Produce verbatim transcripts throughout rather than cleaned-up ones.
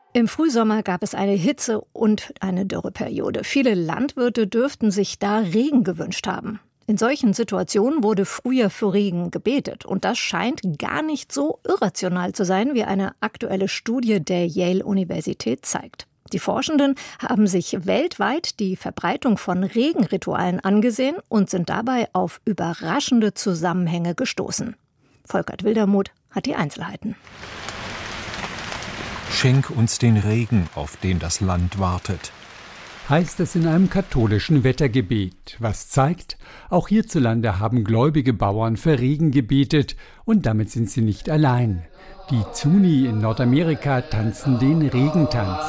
Im Frühsommer gab es eine Hitze- und eine Dürreperiode. Viele Landwirte dürften sich da Regen gewünscht haben. In solchen Situationen wurde früher für Regen gebetet. Und das scheint gar nicht so irrational zu sein, wie eine aktuelle Studie der Yale-Universität zeigt. Die Forschenden haben sich weltweit die Verbreitung von Regenritualen angesehen und sind dabei auf überraschende Zusammenhänge gestoßen. Volkert Wildermuth hat die Einzelheiten. Schenk uns den Regen, auf den das Land wartet, heißt es in einem katholischen Wettergebet, was zeigt, auch hierzulande haben gläubige Bauern für Regen gebetet und damit sind sie nicht allein. Die Zuni in Nordamerika tanzen den Regentanz.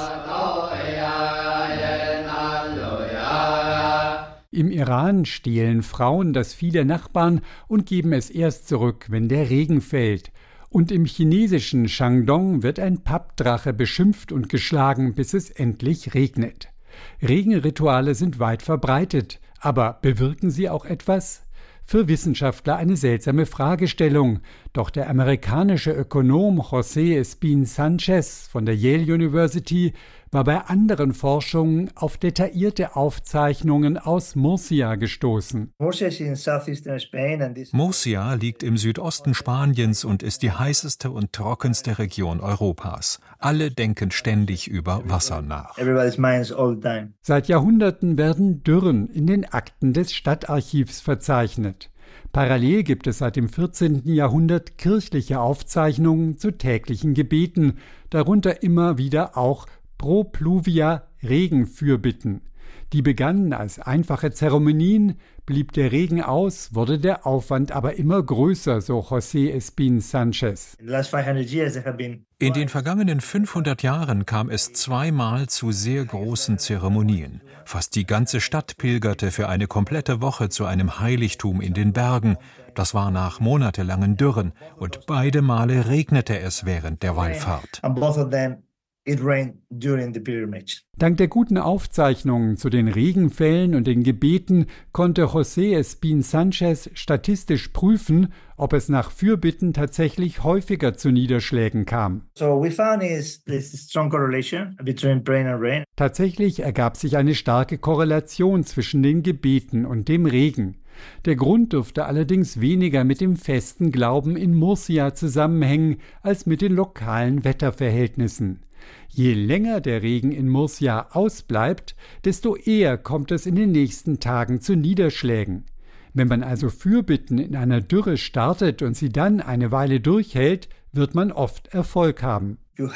Im Iran stehlen Frauen das Vieh der Nachbarn und geben es erst zurück, wenn der Regen fällt. Und im chinesischen Shandong wird ein Pappdrache beschimpft und geschlagen, bis es endlich regnet. Regenrituale sind weit verbreitet, aber bewirken sie auch etwas? Für Wissenschaftler eine seltsame Fragestellung. Doch der amerikanische Ökonom José Espín Sánchez von der Yale University war bei anderen Forschungen auf detaillierte Aufzeichnungen aus Murcia gestoßen. Murcia liegt im Südosten Spaniens und ist die heißeste und trockenste Region Europas. Alle denken ständig über Wasser nach. Seit Jahrhunderten werden Dürren in den Akten des Stadtarchivs verzeichnet. Parallel gibt es seit dem vierzehnten Jahrhundert kirchliche Aufzeichnungen zu täglichen Gebeten, darunter immer wieder auch Pro pluvia Regenfürbitten. Die begannen als einfache Zeremonien, blieb der Regen aus, wurde der Aufwand aber immer größer, so José Espín Sánchez. In den vergangenen fünfhundert Jahren kam es zweimal zu sehr großen Zeremonien. Fast die ganze Stadt pilgerte für eine komplette Woche zu einem Heiligtum in den Bergen. Das war nach monatelangen Dürren und beide Male regnete es während der Wallfahrt. Dank der guten Aufzeichnungen zu den Regenfällen und den Gebeten konnte José Espín Sánchez statistisch prüfen, ob es nach Fürbitten tatsächlich häufiger zu Niederschlägen kam. Tatsächlich ergab sich eine starke Korrelation zwischen den Gebeten und dem Regen. Der Grund dürfte allerdings weniger mit dem festen Glauben in Murcia zusammenhängen, als mit den lokalen Wetterverhältnissen. Je länger der Regen in Murcia ausbleibt, desto eher kommt es in den nächsten Tagen zu Niederschlägen. Wenn man also Fürbitten in einer Dürre startet und sie dann eine Weile durchhält, wird man oft Erfolg haben.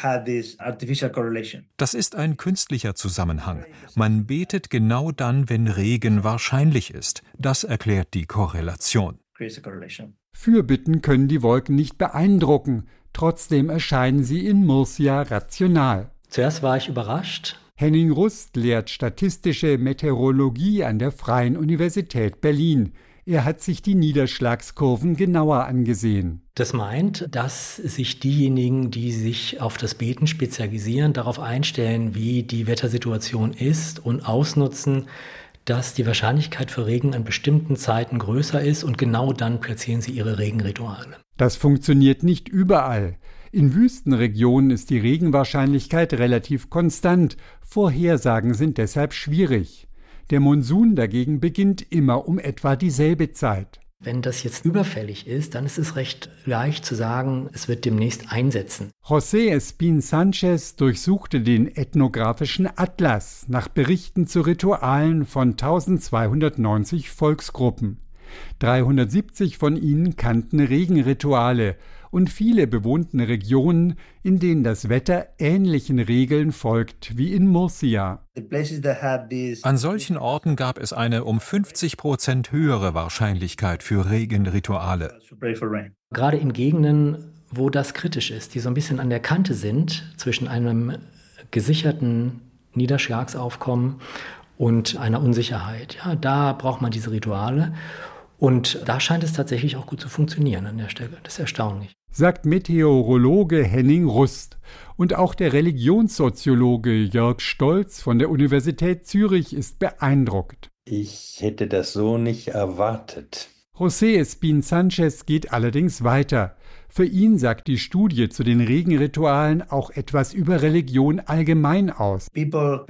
Das ist ein künstlicher Zusammenhang. Man betet genau dann, wenn Regen wahrscheinlich ist. Das erklärt die Korrelation. Fürbitten können die Wolken nicht beeindrucken. Trotzdem erscheinen sie in Murcia rational. Zuerst war ich überrascht. Henning Rust lehrt statistische Meteorologie an der Freien Universität Berlin. Er hat sich die Niederschlagskurven genauer angesehen. Das meint, dass sich diejenigen, die sich auf das Beten spezialisieren, darauf einstellen, wie die Wettersituation ist und ausnutzen, dass die Wahrscheinlichkeit für Regen an bestimmten Zeiten größer ist und genau dann platzieren sie ihre Regenrituale. Das funktioniert nicht überall. In Wüstenregionen ist die Regenwahrscheinlichkeit relativ konstant. Vorhersagen sind deshalb schwierig. Der Monsun dagegen beginnt immer um etwa dieselbe Zeit. Wenn das jetzt überfällig ist, dann ist es recht leicht zu sagen, es wird demnächst einsetzen. José Espín Sánchez durchsuchte den ethnografischen Atlas nach Berichten zu Ritualen von eintausendzweihundertneunzig Volksgruppen. dreihundertsiebzig von ihnen kannten Regenrituale und viele bewohnten Regionen, in denen das Wetter ähnlichen Regeln folgt wie in Murcia. An solchen Orten gab es eine um fünfzig Prozent höhere Wahrscheinlichkeit für Regenrituale. Gerade in Gegenden, wo das kritisch ist, die so ein bisschen an der Kante sind zwischen einem gesicherten Niederschlagsaufkommen und einer Unsicherheit. Ja, da braucht man diese Rituale. Und da scheint es tatsächlich auch gut zu funktionieren an der Stelle. Das ist erstaunlich. Sagt Meteorologe Henning Rust. Und auch der Religionssoziologe Jörg Stolz von der Universität Zürich ist beeindruckt. Ich hätte das so nicht erwartet. José Espín Sánchez geht allerdings weiter. Für ihn sagt die Studie zu den Regenritualen auch etwas über Religion allgemein aus. Die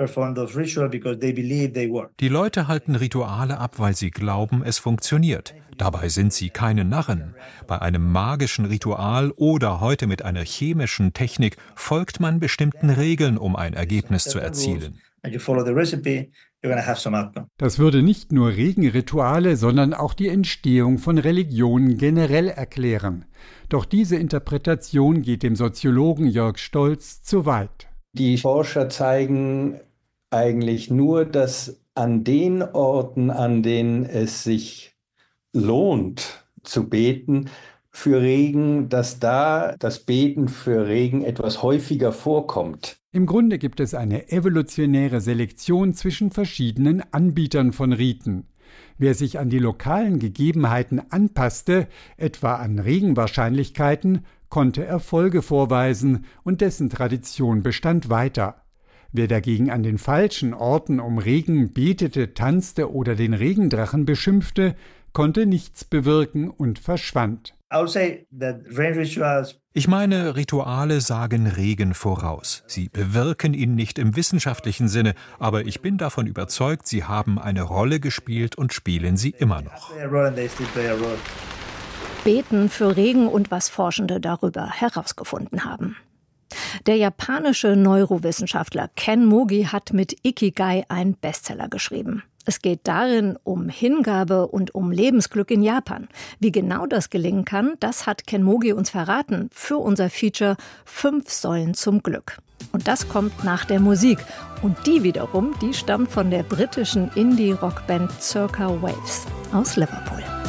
Leute halten Rituale ab, weil sie glauben, es funktioniert. Dabei sind sie keine Narren. Bei einem magischen Ritual oder heute mit einer chemischen Technik folgt man bestimmten Regeln, um ein Ergebnis zu erzielen. Das würde nicht nur Regenrituale, sondern auch die Entstehung von Religionen generell erklären. Doch diese Interpretation geht dem Soziologen Jörg Stolz zu weit. Die Forscher zeigen eigentlich nur, dass an den Orten, an denen es sich lohnt zu beten für Regen, dass da das Beten für Regen etwas häufiger vorkommt. Im Grunde gibt es eine evolutionäre Selektion zwischen verschiedenen Anbietern von Riten. Wer sich an die lokalen Gegebenheiten anpasste, etwa an Regenwahrscheinlichkeiten, konnte Erfolge vorweisen und dessen Tradition bestand weiter. Wer dagegen an den falschen Orten um Regen betete, tanzte oder den Regendrachen beschimpfte, konnte nichts bewirken und verschwand. Ich meine, Rituale sagen Regen voraus. Sie bewirken ihn nicht im wissenschaftlichen Sinne, aber ich bin davon überzeugt, sie haben eine Rolle gespielt und spielen sie immer noch. Beten für Regen und was Forschende darüber herausgefunden haben. Der japanische Neurowissenschaftler Ken Mogi hat mit Ikigai einen Bestseller geschrieben. Es geht darin um Hingabe und um Lebensglück in Japan. Wie genau das gelingen kann, das hat Ken Mogi uns verraten für unser Feature Fünf Säulen zum Glück. Und das kommt nach der Musik. Und die wiederum, die stammt von der britischen Indie-Rockband Circa Waves aus Liverpool.